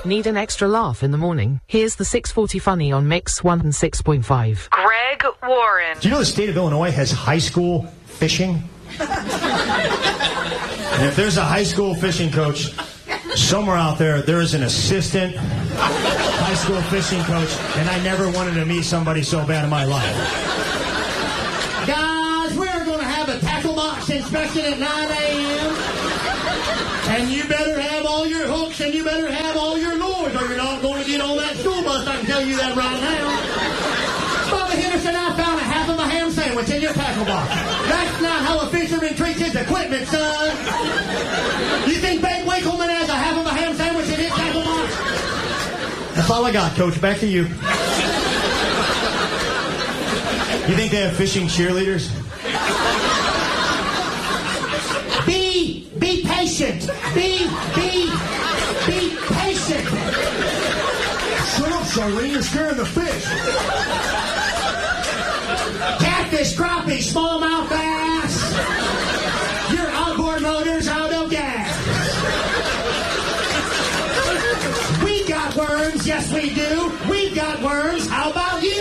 Need an extra laugh in the morning? Here's the 6:40 Funny on Mix 106.5. Greg Warren. Do you know the state of Illinois has high school fishing? And if there's a high school fishing coach somewhere out there, there is an assistant high school fishing coach, and I never wanted to meet somebody so bad in my life. Guys, we're going to have a tackle box inspection at 9 a.m. And you better have all your hooks and you better have all your lures, or you're not going to get on that school bus. I can tell you that right now. Bubba Henderson, I found a half of a ham sandwich in your tackle box. That's not how a fisherman treats his equipment, son. You think Ben Winkleman has a half of a ham sandwich in his tackle box? That's all I got, Coach. Back to you. You think they have fishing cheerleaders? Be patient. Be patient. Shut up, Charlene. You're scaring the fish. Catfish, crappie, smallmouth bass. Your outboard motor's out of gas. We got worms. Yes, we do. We've got worms. How about you?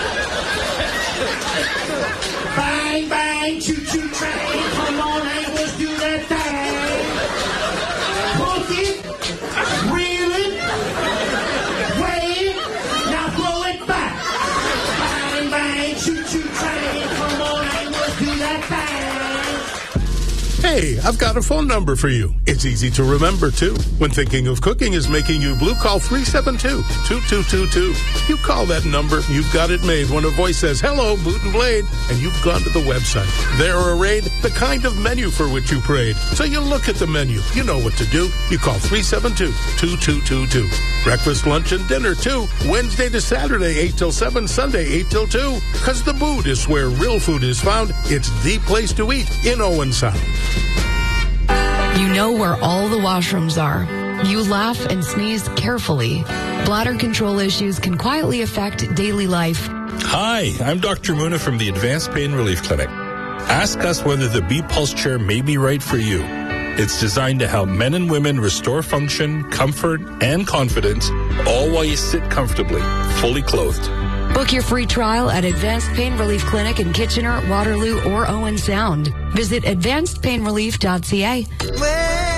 Bang, bang, choo-choo train. Come on, anglers, do that thing. Hook it, reel it, weigh it, now throw it back. Bang, bang, choo-choo train. Come on, anglers, do that thing. Hey, I've got a phone number for you. It's easy to remember, too. When thinking of cooking is making you blue, call 372-2222. You call that number, you've got it made when a voice says, hello, Boot and Blade, and you've gone to the website. There arrayed the kind of menu for which you prayed. So you look at the menu. You know what to do. You call 372-2222. Breakfast, lunch, and dinner, too. Wednesday to Saturday, 8 till 7, Sunday, 8 till 2. Because the Boot is where real food is found. It's the place to eat in Owen Sound. You know where all the washrooms are. You laugh and sneeze carefully. Bladder control issues can quietly affect daily life. Hi, I'm Dr. Muna from the Advanced Pain Relief Clinic. Ask us whether the B-Pulse chair may be right for you. It's designed to help men and women restore function, comfort, and confidence, all while you sit comfortably, fully clothed. Book your free trial at Advanced Pain Relief Clinic in Kitchener, Waterloo, or Owen Sound. Visit advancedpainrelief.ca.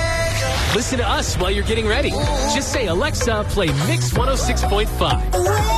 Listen to us while you're getting ready. Just say, Alexa, play Mix 106.5.